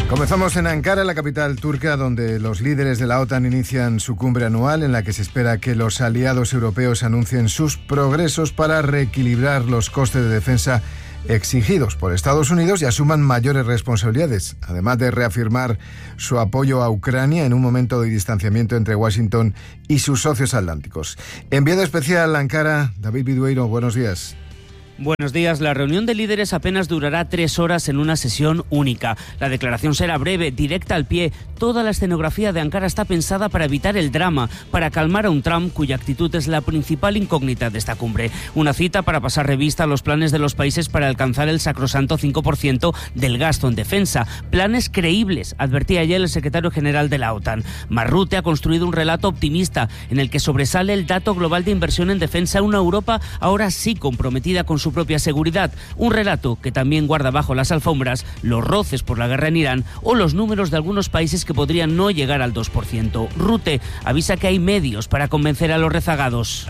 Comenzamos en Ankara, la capital turca, donde los líderes de la OTAN inician su cumbre anual, en la que se espera que los aliados europeos anuncien sus progresos para reequilibrar los costes de defensa exigidos por Estados Unidos y asuman mayores responsabilidades, además de reafirmar su apoyo a Ucrania en un momento de distanciamiento entre Washington y sus socios atlánticos. Enviado especial a Ankara, David Bidueiro, buenos días. Buenos días. La reunión de líderes apenas durará 3 horas en una sesión única. La declaración será breve, directa al pie. Toda la escenografía de Ankara está pensada para evitar el drama, para calmar a un Trump cuya actitud es la principal incógnita de esta cumbre. Una cita para pasar revista a los planes de los países para alcanzar el sacrosanto 5% del gasto en defensa. Planes creíbles, advertía ayer el secretario general de la OTAN. Marrute ha construido un relato optimista en el que sobresale el dato global de inversión en defensa, una Europa ahora sí comprometida con su propia seguridad. Un relato que también guarda bajo las alfombras los roces por la guerra en Irán o los números de algunos países que podrían no llegar al 2%. Rutte avisa que hay medios para convencer a los rezagados.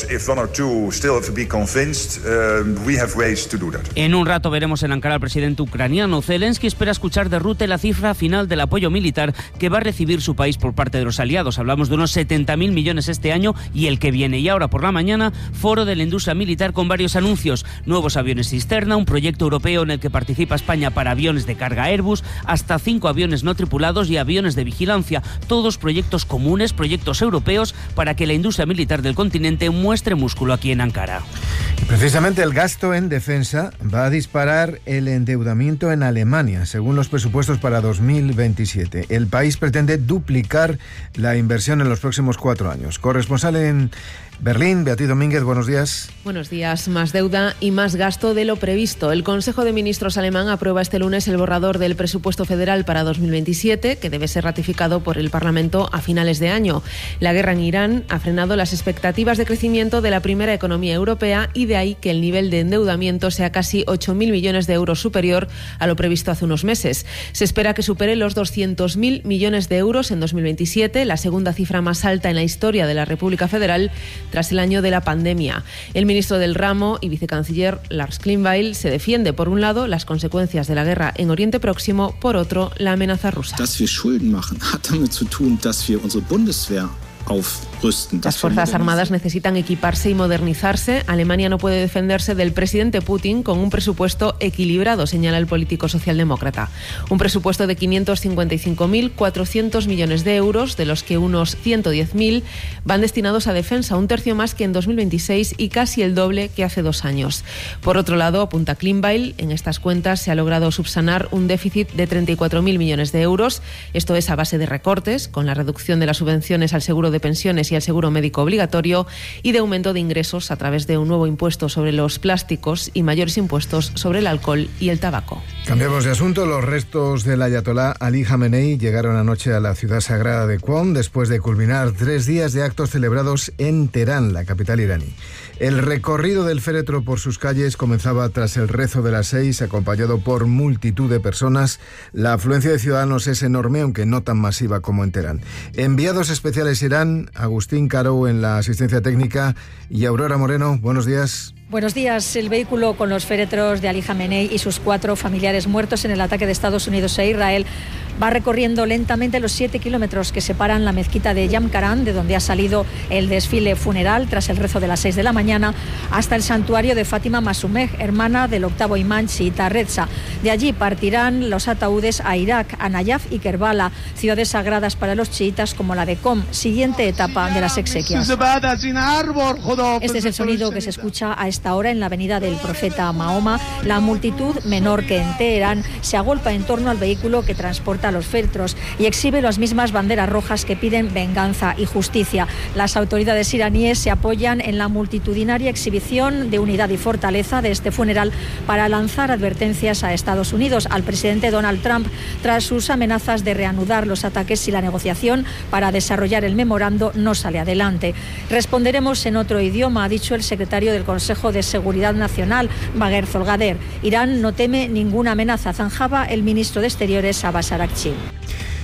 En un rato veremos en Ankara al presidente ucraniano. Zelensky espera escuchar de Rutte la cifra final del apoyo militar que va a recibir su país por parte de los aliados. Hablamos de unos 70.000 millones este año y el que viene. Y ahora por la mañana, foro de la industria militar con varios anuncios. Nuevos aviones cisterna, un proyecto europeo en el que participa España para aviones de carga Airbus, hasta 5 aviones no tripulados y aviones de vigilancia. Todos proyectos comunes, proyectos europeos, para que la industria militar del continente muestre músculo aquí en Ankara. Precisamente el gasto en defensa va a disparar el endeudamiento en Alemania, según los presupuestos para 2027. El país pretende duplicar la inversión en los próximos 4 años. Corresponsal en Berlín, Beatriz Domínguez, buenos días. Buenos días. Más deuda y más gasto de lo previsto. El Consejo de Ministros alemán aprueba este lunes el borrador del presupuesto federal para 2027, que debe ser ratificado por el Parlamento a finales de año. La guerra en Irán ha frenado las expectativas de crecimiento de la primera economía europea y de ahí que el nivel de endeudamiento sea casi 8.000 millones de euros superior a lo previsto hace unos meses. Se espera que supere los 200.000 millones de euros en 2027, la segunda cifra más alta en la historia de la República Federal, tras el año de la pandemia. El ministro del ramo y vicecanciller Lars Klingbeil se defiende, por un lado, las consecuencias de la guerra en Oriente Próximo, por otro, la amenaza rusa. Las Fuerzas Armadas necesitan equiparse y modernizarse. Alemania no puede defenderse del presidente Putin con un presupuesto equilibrado, señala el político socialdemócrata. Un presupuesto de 555.400 millones de euros, de los que unos 110.000 van destinados a defensa, un tercio más que en 2026 y casi el doble que hace 2 años. Por otro lado, apunta Klingbeil, en estas cuentas se ha logrado subsanar un déficit de 34.000 millones de euros. Esto es a base de recortes, con la reducción de las subvenciones al seguro de pensiones y al seguro médico obligatorio, y de aumento de ingresos a través de un nuevo impuesto sobre los plásticos y mayores impuestos sobre el alcohol y el tabaco. Cambiamos de asunto. Los restos del ayatolá Ali Jamenei llegaron anoche a la ciudad sagrada de Qom después de culminar 3 días de actos celebrados en Teherán, la capital iraní. El recorrido del féretro por sus calles comenzaba tras el rezo de las 6, acompañado por multitud de personas. La afluencia de ciudadanos es enorme, aunque no tan masiva como en Teherán. Enviados especiales Irán, Agustín Caro en la asistencia técnica y Aurora Moreno, buenos días. Buenos días. El vehículo con los féretros de Ali Jamenei y sus 4 familiares muertos en el ataque de Estados Unidos e Israel va recorriendo lentamente los 7 kilómetros que separan la mezquita de Yamkaran, de donde ha salido el desfile funeral tras el rezo de las 6 de la mañana, hasta el santuario de Fátima Masumeh, hermana del 8º imán chiita Reza. De allí partirán los ataúdes a Irak, a Nayaf y Kerbala, ciudades sagradas para los chiitas como la de Qom, siguiente etapa de las exequias. Este es el sonido que se escucha a esta hora en la avenida del Profeta Mahoma. La multitud, menor que en Teherán, se agolpa en torno al vehículo que transporta los féretros y exhibe las mismas banderas rojas que piden venganza y justicia. Las autoridades iraníes se apoyan en la multitudinaria exhibición de unidad y fortaleza de este funeral para lanzar advertencias a Estados Unidos, al presidente Donald Trump, tras sus amenazas de reanudar los ataques si la negociación para desarrollar el memorando no sale adelante. Responderemos en otro idioma, ha dicho el secretario del Consejo de Seguridad Nacional, Bagher Zolgader. Irán no teme ninguna amenaza, zanjaba el ministro de Exteriores, Abbas Araghchi.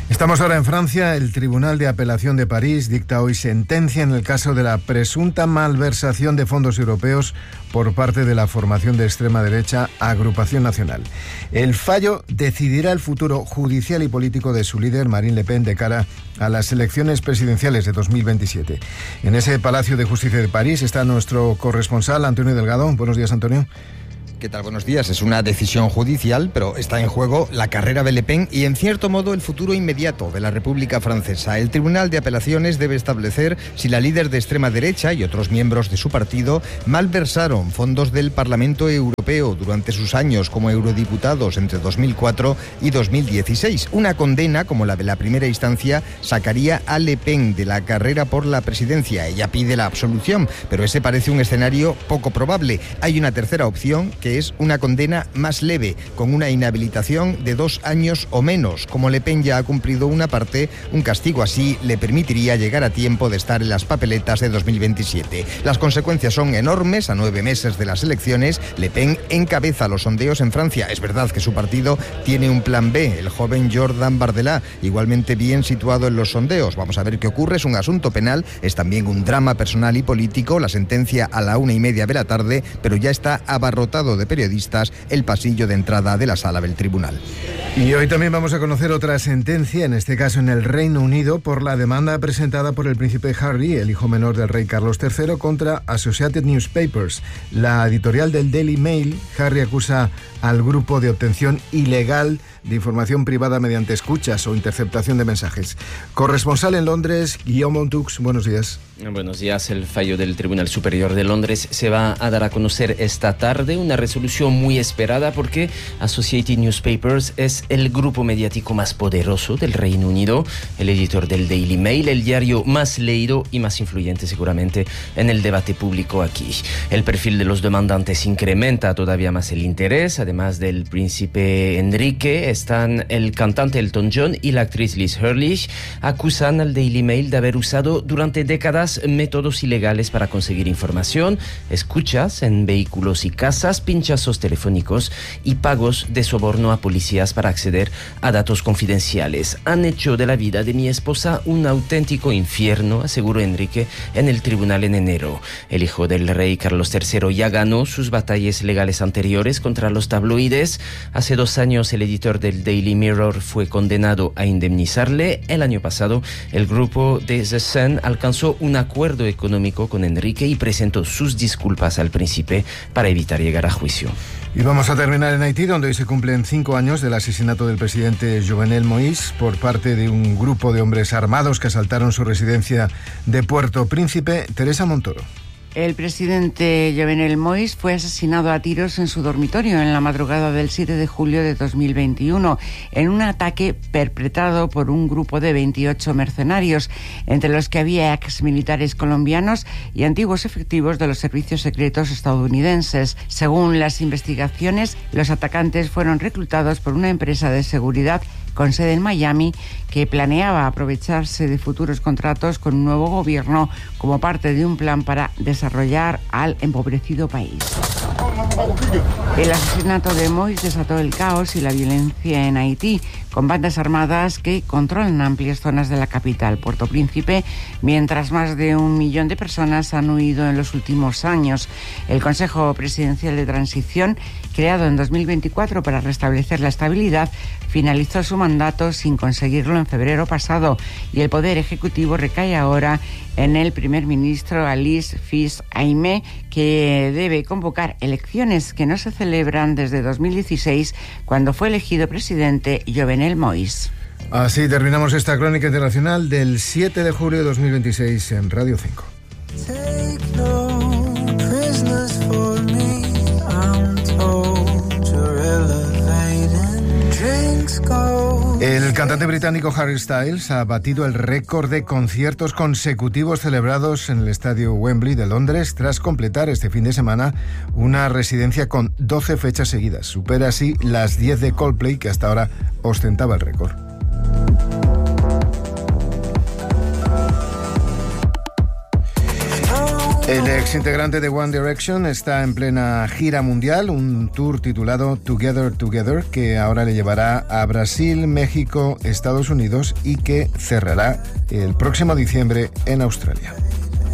Estamos ahora en Francia. El Tribunal de Apelación de París dicta hoy sentencia en el caso de la presunta malversación de fondos europeos por parte de la formación de extrema derecha Agrupación Nacional. El fallo decidirá el futuro judicial y político de su líder, Marine Le Pen, de cara a las elecciones presidenciales de 2027. En ese Palacio de Justicia de París está nuestro corresponsal, Antonio Delgado. Buenos días, Antonio. ¿Qué tal? Buenos días. Es una decisión judicial, pero está en juego la carrera de Le Pen y, en cierto modo, el futuro inmediato de la República Francesa. El Tribunal de Apelaciones debe establecer si la líder de extrema derecha y otros miembros de su partido malversaron fondos del Parlamento Europeo durante sus años como eurodiputados entre 2004 y 2016. Una condena, como la de la primera instancia, sacaría a Le Pen de la carrera por la presidencia. Ella pide la absolución, pero ese parece un escenario poco probable. Hay una tercera opción, que es una condena más leve, con una inhabilitación de 2 años o menos. Como Le Pen ya ha cumplido una parte, un castigo así le permitiría llegar a tiempo de estar en las papeletas de 2027. Las consecuencias son enormes. A 9 meses de las elecciones, Le Pen encabeza los sondeos en Francia. Es verdad que su partido tiene un plan B, el joven Jordan Bardella, igualmente bien situado en los sondeos. Vamos a ver qué ocurre. Es un asunto penal, es también un drama personal y político. La sentencia a la 1:30 de la tarde, pero ya está abarrotado de periodistas el pasillo de entrada de la sala del tribunal. Y hoy también vamos a conocer otra sentencia, en este caso en el Reino Unido, por la demanda presentada por el príncipe Harry, el hijo menor del rey Carlos III, contra Associated Newspapers, la editorial del Daily Mail. Harry acusa al grupo de obtención ilegal de información privada mediante escuchas o interceptación de mensajes. Corresponsal en Londres, Guillaume Montux, buenos días. Buenos días. El fallo del Tribunal Superior de Londres se va a dar a conocer esta tarde, una resolución muy esperada porque Associated Newspapers es el grupo mediático más poderoso del Reino Unido, el editor del Daily Mail, el diario más leído y más influyente seguramente en el debate público aquí. El perfil de los demandantes incrementa todavía más el interés. Además del príncipe Enrique, están el cantante Elton John y la actriz Liz Hurley. Acusan al Daily Mail de haber usado durante décadas métodos ilegales para conseguir información, escuchas en vehículos y casas, pinchazos telefónicos y pagos de soborno a policías para acceder a datos confidenciales. Han hecho de la vida de mi esposa un auténtico infierno, aseguró Enrique en el tribunal en enero. El hijo del rey Carlos III ya ganó sus batallas legales anteriores contra los tabloides. Hace 2 años el editor del Daily Mirror fue condenado a indemnizarle. El año pasado el grupo de The Sun alcanzó un acuerdo económico con Enrique y presentó sus disculpas al príncipe para evitar llegar a juicio. Y vamos a terminar en Haití, donde hoy se cumplen 5 años del asesinato del presidente Jovenel Moïse por parte de un grupo de hombres armados que asaltaron su residencia de Puerto Príncipe. Teresa Montoro. El presidente Jovenel Moïse fue asesinado a tiros en su dormitorio en la madrugada del 7 de julio de 2021 en un ataque perpetrado por un grupo de 28 mercenarios, entre los que había exmilitares colombianos y antiguos efectivos de los servicios secretos estadounidenses. Según las investigaciones, los atacantes fueron reclutados por una empresa de seguridad con sede en Miami, que planeaba aprovecharse de futuros contratos con un nuevo gobierno como parte de un plan para desarrollar al empobrecido país. El asesinato de Moïse desató el caos y la violencia en Haití, con bandas armadas que controlan amplias zonas de la capital, Puerto Príncipe, mientras más de 1 millón de personas han huido en los últimos años. El Consejo Presidencial de Transición, creado en 2024 para restablecer la estabilidad, finalizó su mandato sin conseguirlo en febrero pasado y el Poder Ejecutivo recae ahora en el primer ministro Alice Fils-Aimé, que debe convocar elecciones que no se celebran desde 2016, cuando fue elegido presidente Jovenel Moïse. Así terminamos esta crónica internacional del 7 de julio de 2026 en Radio 5. El cantante británico Harry Styles ha batido el récord de conciertos consecutivos celebrados en el estadio Wembley de Londres tras completar este fin de semana una residencia con 12 fechas seguidas. Supera así las 10 de Coldplay, que hasta ahora ostentaba el récord. El exintegrante de One Direction está en plena gira mundial, un tour titulado Together Together, que ahora le llevará a Brasil, México, Estados Unidos y que cerrará el próximo diciembre en Australia.